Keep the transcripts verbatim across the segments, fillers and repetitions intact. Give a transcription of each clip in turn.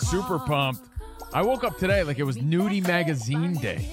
super pumped. I woke up today like it was Nudie Magazine Day.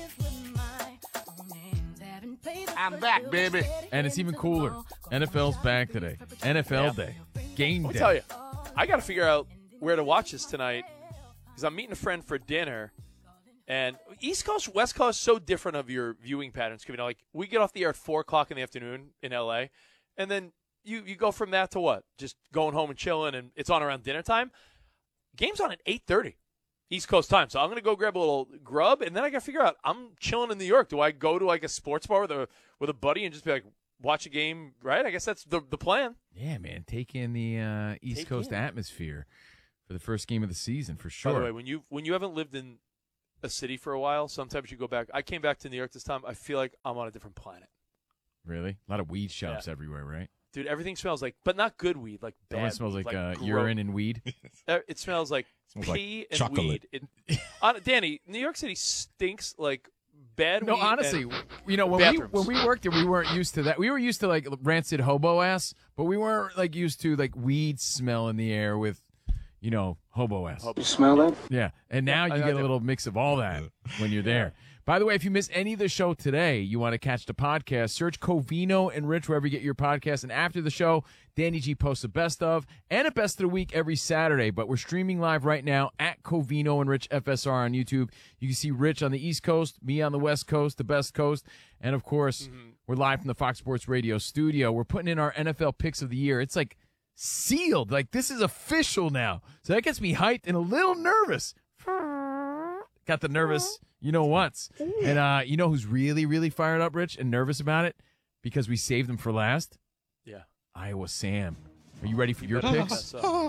I'm back, baby. And it's even cooler. N F L's back today. N F L Yeah. Day. Game Let me day. tell you, I got to figure out where to watch this tonight because I'm meeting a friend for dinner. And East Coast, West Coast, so different of your viewing patterns. You know, like we get off the air at four o'clock in the afternoon in L A, and then you, you go from that to what? Just going home and chilling, and it's on around dinner time. Game's on at eight thirty East Coast time. So I'm going to go grab a little grub, and then I got to figure out, I'm chilling in New York. Do I go to like a sports bar with a with a buddy and just be like, watch a game, right? I guess that's the the plan. Yeah, man. Take in the uh, East Take Coast in. atmosphere for the first game of the season, for sure. By the way, when you when you haven't lived in a city for a while, sometimes you go back. I came back to New York this time. I feel like I'm on a different planet. Really? A lot of weed shops Yeah. everywhere, right? Dude, everything smells like, but not good weed, like That bad one smells weed, like, uh, gro- urine and weed. Uh, It smells like Smells like pee and chocolate. weed. It, on, Danny, New York City stinks like bad No, weed. honestly, and you know, when we bathrooms. when we worked there, we weren't used to that. We were used to like rancid hobo ass, but we weren't like used to like weed smell in the air with, you know, hobo ass. Hobo. You smell that? Yeah, and now I- you I get a do. little mix of all that when you're there. By the way, if you miss any of the show today, you want to catch the podcast, search Covino and Rich wherever you get your podcast. And after the show, Danny G posts a best of and a best of the week every Saturday. But we're streaming live right now at Covino and Rich F S R on YouTube. You can see Rich on the East Coast, me on the West Coast, the best coast. And, of course, Mm-hmm. we're live from the Fox Sports Radio studio. We're putting in our N F L picks of the year. It's like sealed. Like, this is official now. So that gets me hyped and a little nervous. Got the nervous, you know what's. And uh, you know who's really, really fired up, Rich, and nervous about it? Because we saved them for last? Yeah. Iowa Sam. Are you ready for your better picks? mess up.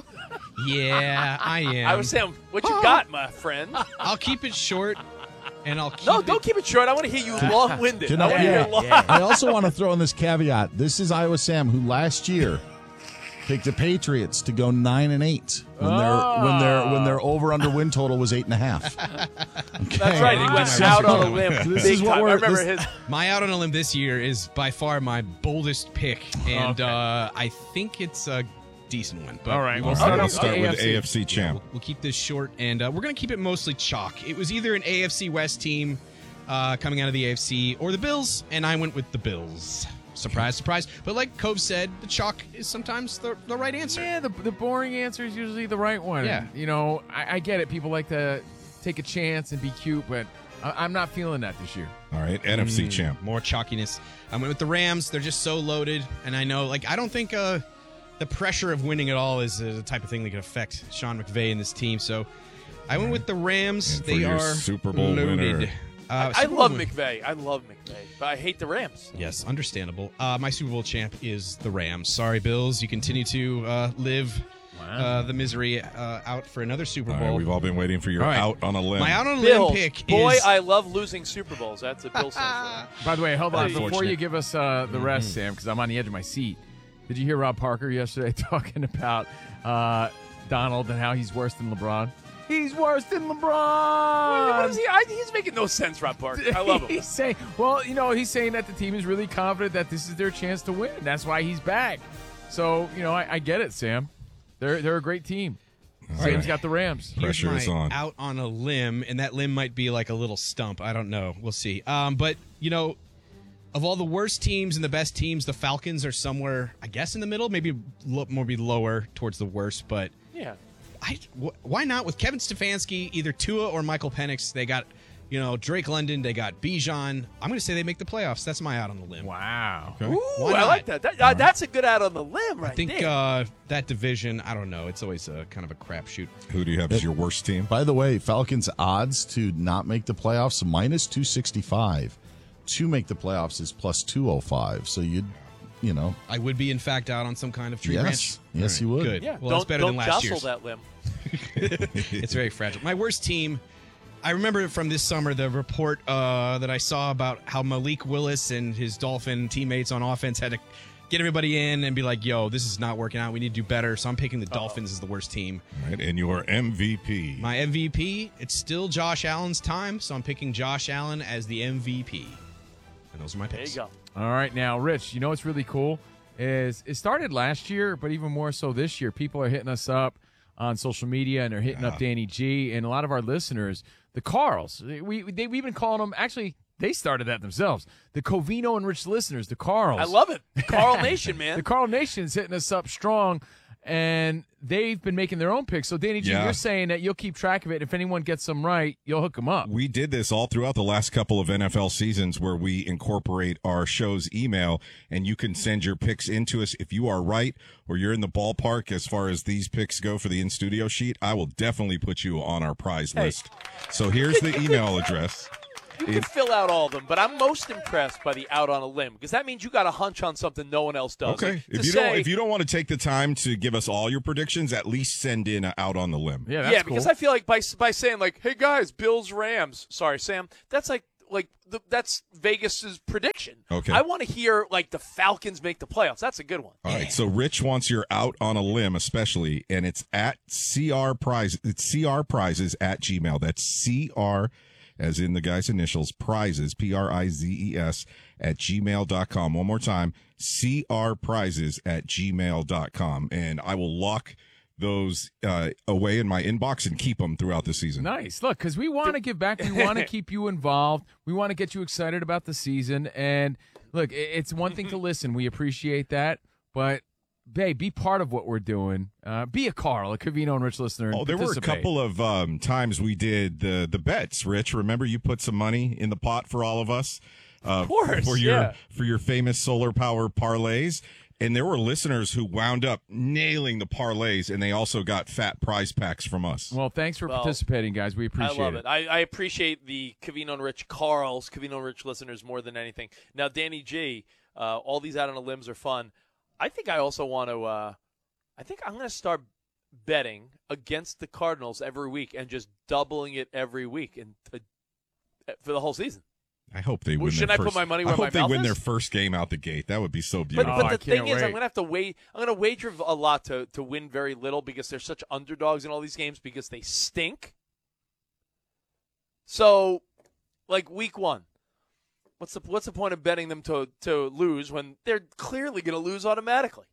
Yeah, I am. I was saying, what you got, my friend? I'll keep it short, and I'll keep No, it. don't keep it short. I want to hear you long-winded. You I know, want to yeah, hear long. yeah. I also want to throw in this caveat. This is Iowa Sam, who last year picked the Patriots to go nine and eight when their when their when their over under win total was eight and a half. Okay. That's right. He I went didn't do out my on a research. limb This big is what time. I we're- remember this- his. My out on a limb this year is by far my boldest pick, and Okay. uh, I think it's a decent one. But All right, we'll All start right, off we'll start with with the A F C champ. We'll, we'll keep this short, and uh, we're going to keep it mostly chalk. It was either an A F C West team uh, coming out of the A F C or the Bills, and I went with the Bills. Surprise, surprise. But like Cove said, the chalk is sometimes the, the right answer. Yeah, the, the boring answer is usually the right one. Yeah. You know, I, I get it. People like to take a chance and be cute, but I, I'm not feeling that this year. All right, N F C champ. More chalkiness. I went with the Rams. They're just so loaded, and I know, like, I don't think uh, the pressure of winning it all is uh, the type of thing that can affect Sean McVay and this team. So I went with the Rams. And for they your are Super Bowl loaded. winner. Uh, I Super Bowl love win- McVay. I love McVay, but I hate the Rams. Yes, understandable. Uh, my Super Bowl champ is the Rams. Sorry, Bills. You continue to uh, live uh, the misery uh, out for another Super All Bowl. right, we've all been waiting for your All right. out on a limb. my out on a Bills. limb pick Boy, is I love losing Super Bowls. That's a Bill central. By the way, hold on. Before Unfortunate. you give us uh, the rest, Sam, because I'm on the edge of my seat, did you hear Rob Parker yesterday talking about uh, Donald and how he's worse than LeBron? He's worse than LeBron. What is he? I, he's making no sense, Rob Parker. I love him. He's saying, well, you know, he's saying that the team is really confident that this is their chance to win. That's why he's back. So, you know, I, I get it, Sam. They're they're a great team. All Sam's right. got the Rams. Here's Pressure my is on. out on a limb, and that limb might be like a little stump. I don't know. We'll see. Um, but you know, of all the worst teams and the best teams, the Falcons are somewhere, I guess, in the middle. Maybe lo- more be lower towards the worst. But Yeah. I, wh- why not with Kevin Stefanski, either Tua or Michael Penix? They got, you know, Drake London. They got Bijan. I'm going to say they make the playoffs. That's my out on the limb. Wow. Okay. Ooh, Why I not? like that. that uh, that's a good out on the limb right I think there. uh, that division. I don't know. It's always a kind of a crapshoot. Who do you have as your worst team? By the way, Falcons' odds to not make the playoffs minus two sixty-five. To make the playoffs is plus two oh five. So you'd, you know, I would be, in fact, out on some kind of tree yes, branch. yes, you would. Good. yeah. Well, don't that's better don't than last jostle year's. that limb. It's very fragile. My worst team, I remember from this summer the report uh, that I saw about how Malik Willis and his Dolphin teammates on offense had to get everybody in and be like, yo, this is not working out. We need to do better. So I'm picking the Dolphins as the worst team. All right, and your M V P. My M V P, it's still Josh Allen's time. So I'm picking Josh Allen as the M V P. And those are my There picks. you go. All right, now, Rich, you know what's really cool is it started last year, but even more so this year. People are hitting us up on social media, and they're hitting yeah. up Danny G. And a lot of our listeners, the Carls, we, they, we've been calling them, actually, they started that themselves. The Covino and Rich listeners, the Carls. I love it. Carl Nation, man. The Carl Nation's hitting us up strong, and they've been making their own picks. So, Danny G, yeah. you're saying that you'll keep track of it. If anyone gets them right, you'll hook them up. We did this all throughout the last couple of N F L seasons where we incorporate our show's email, and you can send your picks into us. If you are right or you're in the ballpark as far as these picks go for the in-studio sheet, I will definitely put you on our prize hey. list. So here's the email address. You can fill out all of them, but I'm most impressed by the out on a limb because that means you got a hunch on something no one else does. Okay, like, if you say, don't, if you don't want to take the time to give us all your predictions, at least send in a out on the limb. Yeah, that's yeah, cool. because I feel like by by saying like, "Hey guys, Bills Rams," sorry Sam, that's like like the, that's Vegas's prediction. Okay, I want to hear like the Falcons make the playoffs. That's a good one. All right, so Rich wants your out on a limb, especially, and it's at C R Prize. It's C R Prizes at Gmail. That's C R. as in the guy's initials, prizes, P R I Z E S, at gmail dot com. One more time, C R prizes at gmail dot com. And I will lock those uh, away in my inbox and keep them throughout the season. Nice. Look, because we want to give back. We want to keep you involved. We want to get you excited about the season. And, look, it's one thing to listen. We appreciate that. But, babe, be part of what we're doing. Uh, be a Carl, a Covino and Rich listener. Oh, there were a couple of um, times we did the the bets. Rich, remember you put some money in the pot for all of us, uh, of course, for your yeah. for your famous solar power parlays. And there were listeners who wound up nailing the parlays, and they also got fat prize packs from us. Well, thanks for well, participating, guys. We appreciate it. I love it. it. I, I appreciate the Covino and Rich Carls, Covino and Rich listeners more than anything. Now, Danny G, uh, all these out on the limbs are fun. I think I also want to uh, – I think I'm going to start betting against the Cardinals every week and just doubling it every week and uh, for the whole season. I hope they well, win. Shouldn't their I first, put my money where I hope my they mouth win is? their first game out the gate. That would be so But, beautiful. but Oh, the thing is, wait. I'm gonna have to wait. I'm gonna wager a lot to to win very little because they're such underdogs in all these games because they stink. So, like week one, what's the what's the point of betting them to to lose when they're clearly gonna lose automatically?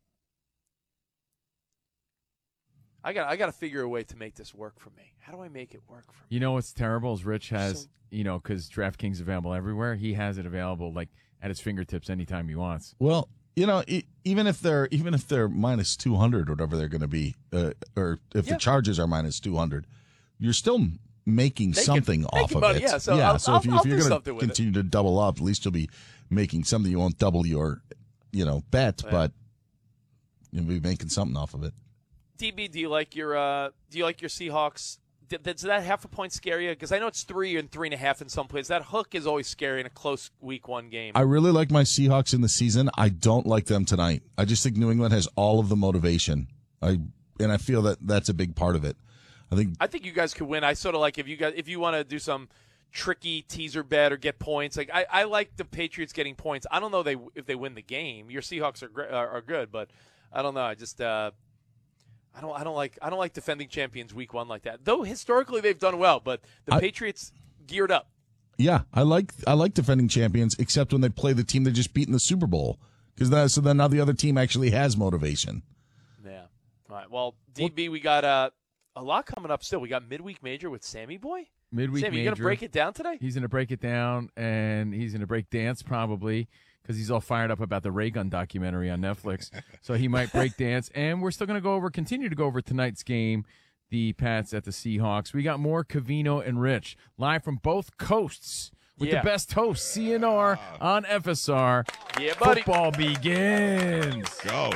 I got I got to figure a way to make this work for me. How do I make it work for me? You know what's terrible is Rich has, So- you know, because DraftKings is available everywhere. He has it available like at his fingertips anytime he wants. Well, you know, e- even if they're even if they're minus two hundred or whatever they're going to be, uh, or if Yeah. the charges are minus two hundred, you're still making Making- something off making of money, it. yeah, so I'll- so I'll- if, you, I'll if you're do going something to with it. continue to double up, at least you'll be making something. You won't double your, you know, bet, Yeah. but you'll be making something off of it. D B, do you like your uh, do you like your Seahawks? D- Does that half a point scare you? Because I know it's three and three and a half in some places. That hook is always scary in a close week one game. I really like my Seahawks in the season. I don't like them tonight. I just think New England has all of the motivation. I and I feel that that's a big part of it. I think I think you guys could win. I sort of like if you guys if you want to do some tricky teaser bet or get points. Like I, I like the Patriots getting points. I don't know they if they win the game. Your Seahawks are gr- are, are good, but I don't know. I just uh, I don't I don't like I don't like defending champions week one like that. Though historically they've done well, but the I, Patriots geared up. Yeah, I like I like defending champions, except when they play the team they just beat in the Super Bowl, because that so then now the other team actually has motivation. Yeah. All right. Well, D B, we got uh, a lot coming up still. We got midweek major with Sammy Boy. Midweek Sammy, major. you gonna break it down today? He's going to break it down, and he's going to break dance probably because he's all fired up about the Ray Gun documentary on Netflix. So he might break dance, and we're still going to go over, continue to go over tonight's game, the Pats at the Seahawks. We got more Covino and Rich live from both coasts with Yeah. the best host, C N R on F S R. Yeah, buddy. Football begins. Go.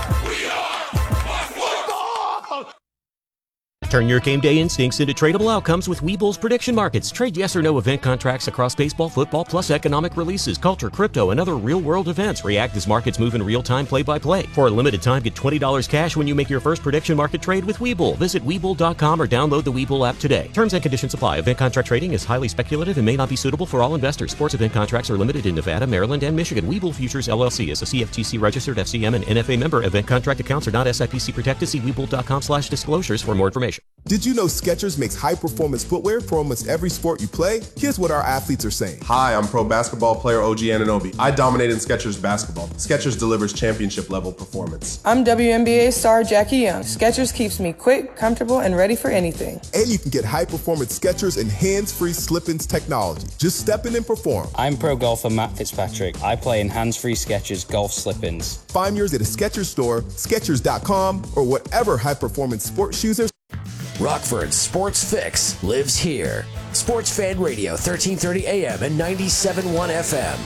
Turn your game day instincts into tradable outcomes with Webull's prediction markets. Trade yes or no event contracts across baseball, football, plus economic releases, culture, crypto, and other real-world events. React as markets move in real time, play-by-play. For a limited time, get twenty dollars cash when you make your first prediction market trade with Webull. Visit Webull dot com or download the Webull app today. Terms and conditions apply. Event contract trading is highly speculative and may not be suitable for all investors. Sports event contracts are limited in Nevada, Maryland, and Michigan. Webull Futures, L L C is a C F T C-registered F C M and N F A member. Event contract accounts are not S I P C protected. See Webull dot com slash disclosures for more information. Did you know Skechers makes high-performance footwear for almost every sport you play? Here's what our athletes are saying. Hi, I'm pro basketball player O G Anunoby. I dominate in Skechers basketball. Skechers delivers championship-level performance. I'm W N B A star Jackie Young. Skechers keeps me quick, comfortable, and ready for anything. And you can get high-performance Skechers and hands-free slip-ins technology. Just step in and perform. I'm pro golfer Matt Fitzpatrick. I play in hands-free Skechers golf slip-ins. Find yours at a Skechers store, Skechers dot com, or whatever high-performance sports shoes are. Rockford's Sports Fix lives here. Sports Fan Radio, thirteen thirty A M and ninety-seven point one F M.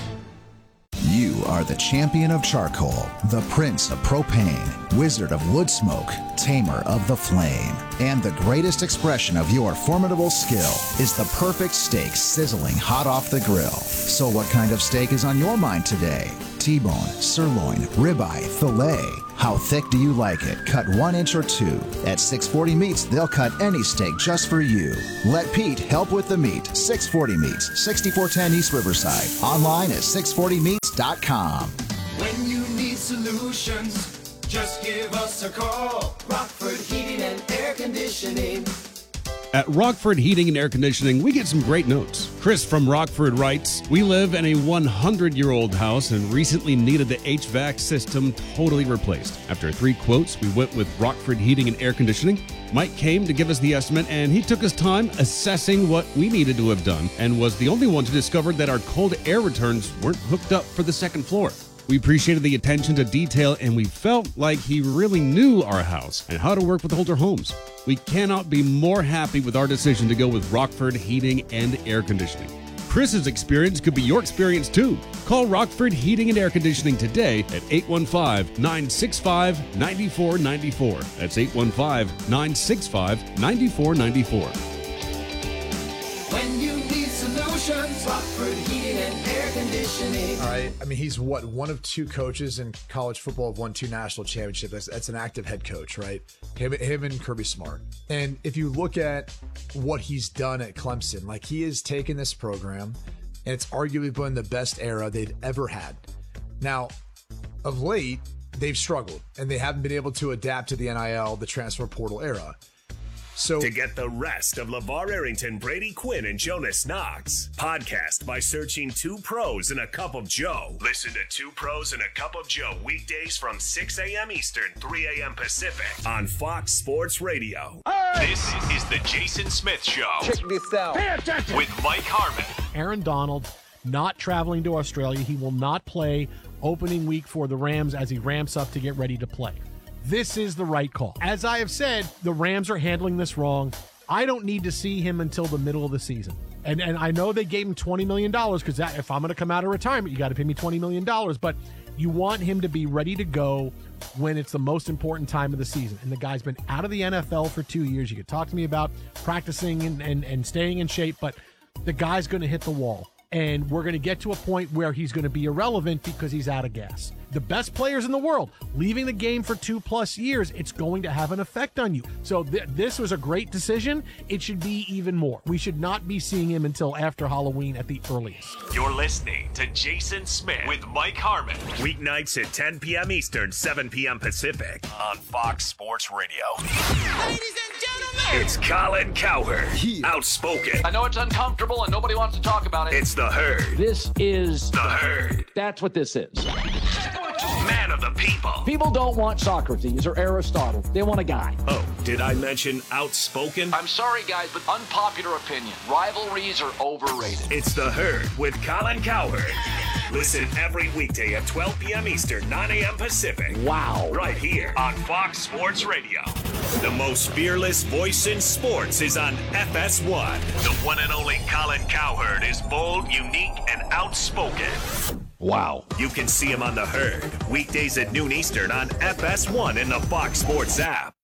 You are the champion of charcoal, the prince of propane, wizard of wood smoke, tamer of the flame. And the greatest expression of your formidable skill is the perfect steak sizzling hot off the grill. So what kind of steak is on your mind today? T-bone, sirloin, ribeye, filet. How thick do you like it? Cut one inch or two. At six forty Meats, they'll cut any steak just for you. Let Pete help with the meat. six forty Meats, sixty-four ten East Riverside. Online at six forty meats dot com. When you need solutions, just give us a call. Rockford Heating and Air Conditioning. At Rockford Heating and Air Conditioning, we get some great notes. Chris from Rockford writes, we live in a one hundred year old house and recently needed the H V A C system totally replaced. After three quotes, we went with Rockford Heating and Air Conditioning. Mike came to give us the estimate, and he took his time assessing what we needed to have done and was the only one to discover that our cold air returns weren't hooked up for the second floor. We appreciated the attention to detail, and we felt like he really knew our house and how to work with older homes. We cannot be more happy with our decision to go with Rockford Heating and Air Conditioning. Chris's experience could be your experience too. Call Rockford Heating and Air Conditioning today at eight one five, nine six five, nine four nine four. That's eight one five, nine six five, nine four nine four. When you need solutions, Rockford Heating and Air Conditioning. All right. I mean, he's what, one of two coaches in college football have won two national championships. That's, that's an active head coach, right? Him, him and Kirby Smart. And if you look at what he's done at Clemson, like he has taken this program and it's arguably been the best era they've ever had. Now, of late, they've struggled and they haven't been able to adapt to the N I L, the transfer portal era. So to get the rest of LeVar Arrington, Brady Quinn, and Jonas Knox, podcast by searching Two Pros and a Cup of Joe. Listen to Two Pros and a Cup of Joe weekdays from six a.m. Eastern, three a.m. Pacific on Fox Sports Radio. Hey! This is the Jason Smith Show. Check this out. Pay attention. With Mike Harmon. Aaron Donald not traveling to Australia. He will not play opening week for the Rams as he ramps up to get ready to play. This is the right call. As I have said, the Rams are handling this wrong. I don't need to see him until the middle of the season. And and I know they gave him twenty million dollars because if I'm going to come out of retirement, you got to pay me twenty million dollars. But you want him to be ready to go when it's the most important time of the season. And the guy's been out of the N F L for two years. You could talk to me about practicing and, and, and staying in shape, but the guy's going to hit the wall. And we're going to get to a point where he's going to be irrelevant because he's out of gas. The best players in the world, leaving the game for two plus years, it's going to have an effect on you. So th- this was a great decision. It should be even more. We should not be seeing him until after Halloween at the earliest. You're listening to Jason Smith with Mike Harmon. Weeknights at ten p.m. Eastern, seven p.m. Pacific on Fox Sports Radio. Ladies and gentlemen, it's Colin Cowherd. Outspoken. I know it's uncomfortable and nobody wants to talk about it. It's the Herd. This is the Herd. That's what this is. Man of the people. People don't want Socrates or Aristotle. They want a guy. Oh, did I mention outspoken? I'm sorry, guys, but unpopular opinion. Rivalries are overrated. It's the Herd with Colin Cowherd. Listen every weekday at twelve p.m. Eastern, nine a.m. Pacific. Wow. Right here on Fox Sports Radio. The most fearless voice in sports is on F S one. The one and only Colin Cowherd is bold, unique, and outspoken. Wow. You can see him on the Herd weekdays at noon Eastern on F S one in the Fox Sports app.